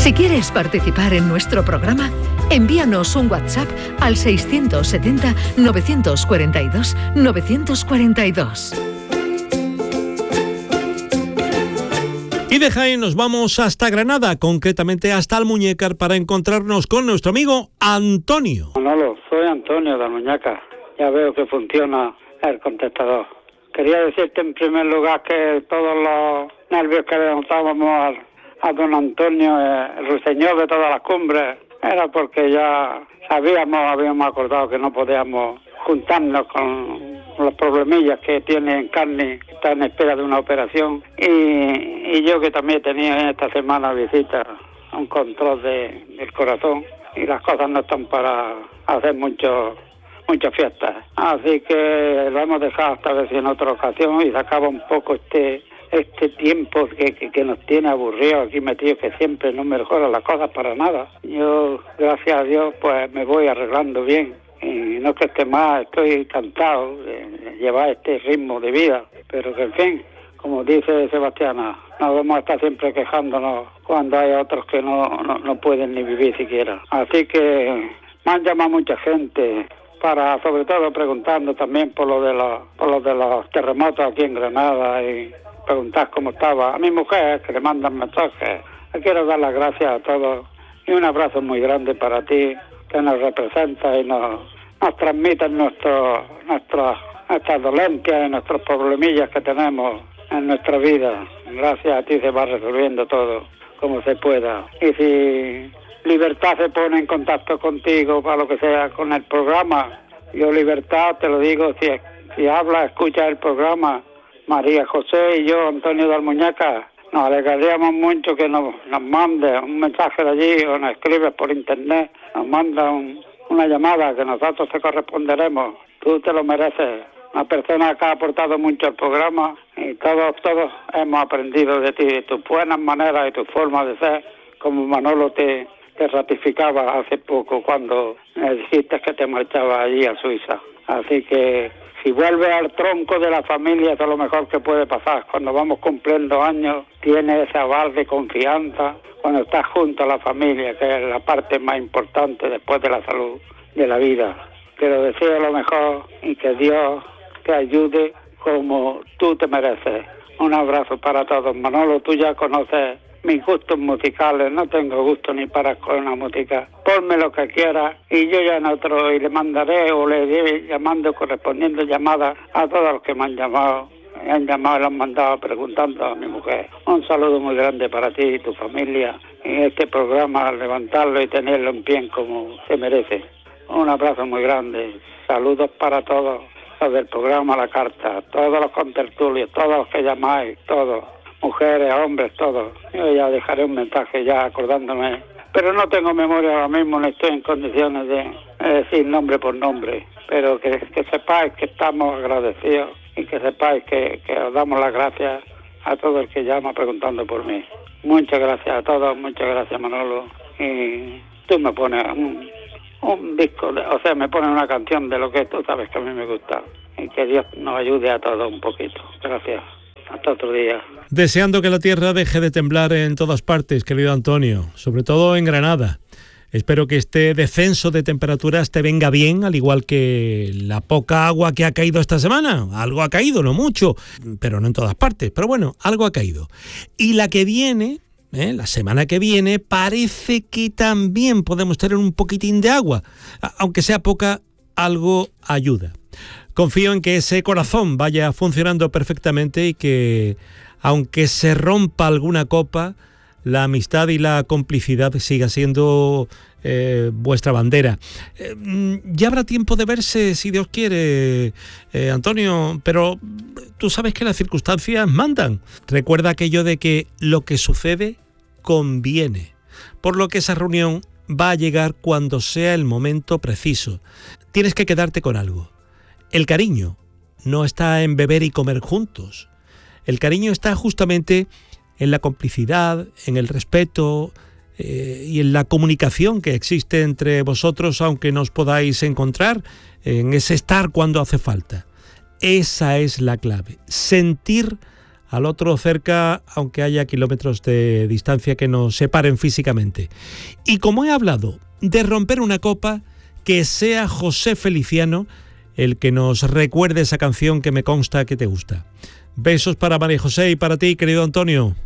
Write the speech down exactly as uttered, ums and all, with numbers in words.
Si quieres participar en nuestro programa, envíanos un WhatsApp al seiscientos setenta, novecientos cuarenta y dos, novecientos cuarenta y dos. Y de Jaén nos vamos hasta Granada, concretamente hasta Almuñécar, para encontrarnos con nuestro amigo Antonio. Manolo, soy Antonio de Almuñécar. Ya veo que funciona el contestador. Quería decirte en primer lugar que todos los nervios que le notábamos al a don Antonio, eh, el ruiseñor de todas las cumbres, era porque ya sabíamos, habíamos acordado que no podíamos juntarnos con los problemillas que tiene en carne, que está en espera de una operación, y, y yo que también he tenido en esta semana visita a un control de, del corazón, y las cosas no están para hacer mucho, muchas fiestas. Así que lo hemos dejado hasta ver si en otra ocasión y se acaba un poco este este tiempo que, que, que nos tiene aburridos aquí metidos, que siempre no mejoran las cosas para nada. Yo, gracias a Dios, pues me voy arreglando bien. Y no que esté más, estoy encantado de llevar este ritmo de vida. Pero que, en fin, como dice Sebastiana, no vamos a estar siempre quejándonos cuando hay otros que no, no, no pueden ni vivir siquiera. Así que me han llamado mucha gente para, sobre todo, preguntando también por lo de los, por lo de los terremotos aquí en Granada y preguntar cómo estaba. A mi mujer, que le mandan mensajes, le quiero dar las gracias a todos y un abrazo muy grande para ti, que nos representa y nos, nos transmite nuestro, nuestro, nuestras dolencias y nuestros problemillas que tenemos en nuestra vida. Gracias a ti se va resolviendo todo como se pueda. Y si Libertad se pone en contacto contigo para lo que sea con el programa, yo Libertad te lo digo, si, si habla, escucha el programa, María José y yo, Antonio de Almuñécar, nos alegraríamos mucho que nos, nos mande un mensaje de allí o nos escribes por internet, nos manda un, una llamada que nosotros te corresponderemos. Tú te lo mereces. Una persona que ha aportado mucho al programa y todos, todos hemos aprendido de ti, de tus buenas maneras y tu forma de ser, como Manolo te, te ratificaba hace poco cuando me dijiste que te marchabas allí a Suiza. Así que si vuelves al tronco de la familia, eso es lo mejor que puede pasar. Cuando vamos cumpliendo años, tienes ese aval de confianza. Cuando estás junto a la familia, que es la parte más importante después de la salud de la vida. Te lo deseo lo mejor y que Dios te ayude como tú te mereces. Un abrazo para todos. Manolo, tú ya conoces mis gustos musicales, no tengo gusto ni para con una música. Ponme lo que quieras y yo ya en otro, y le mandaré o le iré llamando, correspondiendo llamadas a todos los que me han llamado. Me han llamado y le han mandado preguntando a mi mujer. Un saludo muy grande para ti y tu familia. Y este programa, levantarlo y tenerlo en pie como se merece. Un abrazo muy grande. Saludos para todos los del programa La Carta, todos los contertulios, todos los que llamáis, todos. Mujeres, hombres, todos. Yo ya dejaré un mensaje ya acordándome, pero no tengo memoria ahora mismo, no estoy en condiciones de eh, decir nombre por nombre, pero que, que sepáis que estamos agradecidos y que sepáis que, que os damos las gracias a todo el que llama preguntando por mí. Muchas gracias a todos, muchas gracias Manolo, y tú me pones un, un disco, de, o sea, me pones una canción de lo que tú sabes que a mí me gusta, y que Dios nos ayude a todos un poquito. Gracias. Hasta otro día. Deseando que la tierra deje de temblar en todas partes, querido Antonio, sobre todo en Granada. Espero que este descenso de temperaturas te venga bien, al igual que la poca agua que ha caído esta semana. Algo ha caído, no mucho, pero no en todas partes, pero bueno, algo ha caído. Y la que viene, ¿eh? la semana que viene, parece que también podemos tener un poquitín de agua. Aunque sea poca, algo ayuda. Confío en que ese corazón vaya funcionando perfectamente y que, aunque se rompa alguna copa, la amistad y la complicidad siga siendo eh, vuestra bandera. Eh, ya habrá tiempo de verse, si Dios quiere, eh, Antonio, pero tú sabes que las circunstancias mandan. Recuerda aquello de que lo que sucede conviene, por lo que esa reunión va a llegar cuando sea el momento preciso. Tienes que quedarte con algo. El cariño no está en beber y comer juntos. El cariño está justamente en la complicidad, en el respeto eh, y en la comunicación que existe entre vosotros, aunque no os podáis encontrar, en ese estar cuando hace falta. Esa es la clave. Sentir al otro cerca, aunque haya kilómetros de distancia que nos separen físicamente. Y como he hablado de romper una copa, que sea José Feliciano el que nos recuerde esa canción que me consta que te gusta. Besos para María José y para ti, querido Antonio.